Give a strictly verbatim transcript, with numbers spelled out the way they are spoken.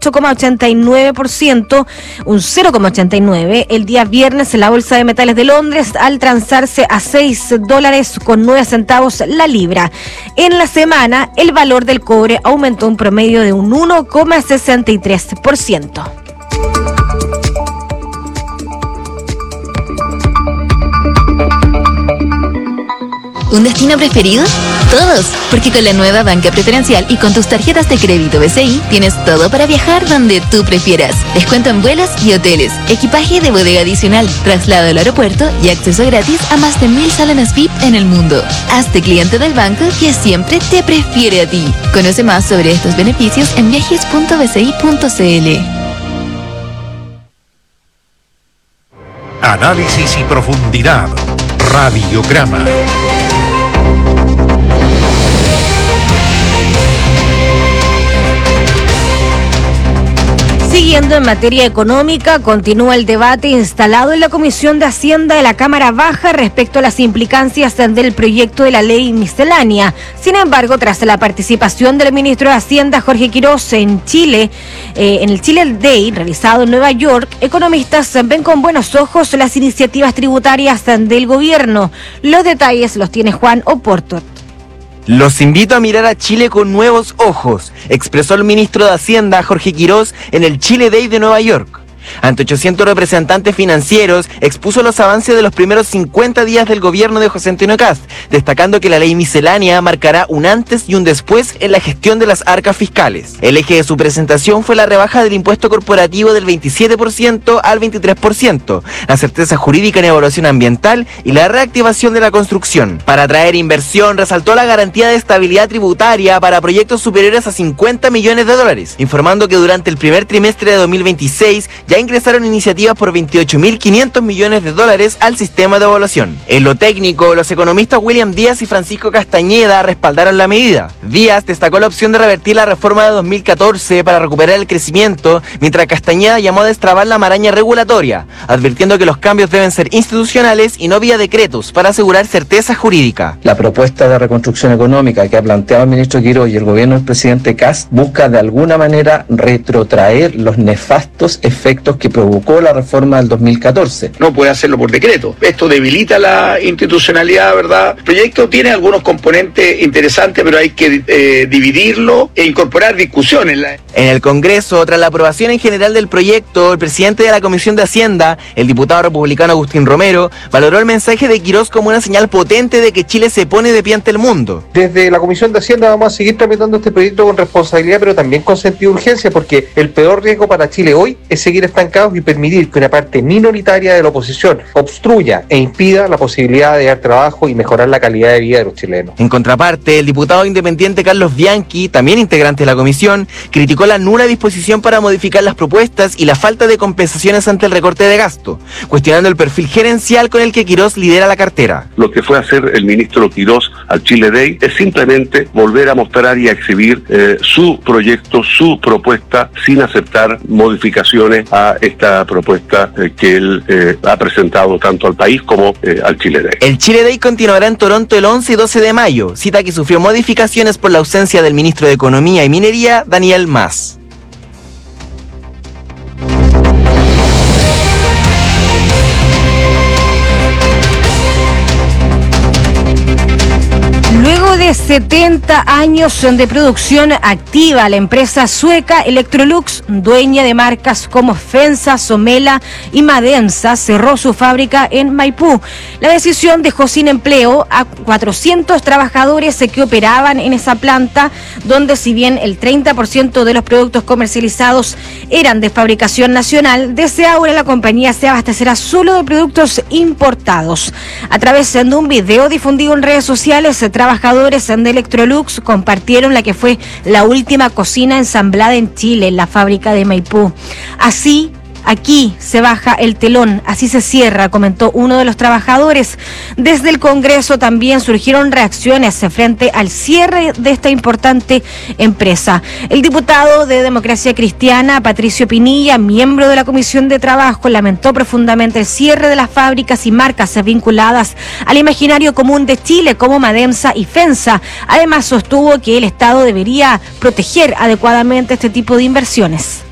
ocho coma ochenta y nueve por ciento, un cero coma ochenta y nueve. El día viernes en la Bolsa de Metales de Londres, al transarse a seis dólares con nueve centavos la libra. En la semana, el valor del cobre aumentó un promedio de un uno coma sesenta y tres por ciento. ¿Un destino preferido? Todos, porque con la nueva banca preferencial y con tus tarjetas de crédito B C I tienes todo para viajar donde tú prefieras. Descuento en vuelos y hoteles, equipaje de bodega adicional, traslado al aeropuerto y acceso gratis a más de mil salones V I P en el mundo. Hazte cliente del banco que siempre te prefiere a ti. Conoce más sobre estos beneficios en viajes punto b c i punto c l. Análisis y profundidad. Radiograma. Siguiendo en materia económica, continúa el debate instalado en la Comisión de Hacienda de la Cámara Baja respecto a las implicancias del proyecto de la ley miscelánea. Sin embargo, tras la participación del ministro de Hacienda, Jorge Quirós, en Chile, eh, en el Chile Day, realizado en Nueva York, economistas ven con buenos ojos las iniciativas tributarias del gobierno. Los detalles los tiene Juan Oporto. Los invito a mirar a Chile con nuevos ojos, expresó el ministro de Hacienda, Jorge Quirós, en el Chile Day de Nueva York. Ante ochocientos representantes financieros, expuso los avances de los primeros cincuenta días del gobierno de José Antonio Kast, destacando que la ley miscelánea marcará un antes y un después en la gestión de las arcas fiscales. El eje de su presentación fue la rebaja del impuesto corporativo del veintisiete por ciento al veintitrés por ciento, la certeza jurídica en evaluación ambiental y la reactivación de la construcción. Para atraer inversión, resaltó la garantía de estabilidad tributaria para proyectos superiores a cincuenta millones de dólares, informando que durante el primer trimestre de dos mil veintiséis ya ingresaron iniciativas por veintiocho mil quinientos millones de dólares al sistema de evaluación. En lo técnico, los economistas William Díaz y Francisco Castañeda respaldaron la medida. Díaz destacó la opción de revertir la reforma de dos mil catorce para recuperar el crecimiento, mientras Castañeda llamó a destrabar la maraña regulatoria, advirtiendo que los cambios deben ser institucionales y no vía decretos para asegurar certeza jurídica. La propuesta de reconstrucción económica que ha planteado el ministro Quirós y el gobierno del presidente Kast busca de alguna manera retrotraer los nefastos efectos que provocó la reforma del dos mil catorce. No puede hacerlo por decreto. Esto debilita la institucionalidad, ¿verdad? El proyecto tiene algunos componentes interesantes, pero hay que eh, dividirlo e incorporar discusiones. En el Congreso, tras la aprobación en general del proyecto, el presidente de la Comisión de Hacienda, el diputado republicano Agustín Romero, valoró el mensaje de Quirós como una señal potente de que Chile se pone de pie ante el mundo. Desde la Comisión de Hacienda vamos a seguir tramitando este proyecto con responsabilidad, pero también con sentido de urgencia, porque el peor riesgo para Chile hoy es seguir estancados y permitir que una parte minoritaria de la oposición obstruya e impida la posibilidad de dar trabajo y mejorar la calidad de vida de los chilenos. En contraparte, el diputado independiente Carlos Bianchi, también integrante de la comisión, criticó la nula disposición para modificar las propuestas y la falta de compensaciones ante el recorte de gasto, cuestionando el perfil gerencial con el que Quirós lidera la cartera. Lo que fue a hacer el ministro Quirós al Chile Day es simplemente volver a mostrar y a exhibir eh, su proyecto, su propuesta, sin aceptar modificaciones a esta propuesta eh, que él eh, ha presentado tanto al país como eh, al Chile Day. El Chile Day continuará en Toronto el once y doce de mayo, cita que sufrió modificaciones por la ausencia del ministro de Economía y Minería, Daniel Mas. Luego de setenta años de producción activa, la empresa sueca Electrolux, dueña de marcas como Fensa, Somela y Madensa, cerró su fábrica en Maipú. La decisión dejó sin empleo a cuatrocientos trabajadores que operaban en esa planta, donde si bien el treinta por ciento de los productos comercializados eran de fabricación nacional, desde ahora la compañía se abastecerá solo de productos importados. A través de un video difundido en redes sociales, se trabajadores de Electrolux compartieron la que fue la última cocina ensamblada en Chile, en la fábrica de Maipú. Así, aquí se baja el telón, así se cierra, comentó uno de los trabajadores. Desde el Congreso también surgieron reacciones frente al cierre de esta importante empresa. El diputado de Democracia Cristiana, Patricio Pinilla, miembro de la Comisión de Trabajo, lamentó profundamente el cierre de las fábricas y marcas vinculadas al imaginario común de Chile como Madensa y Fensa. Además, sostuvo que el Estado debería proteger adecuadamente este tipo de inversiones.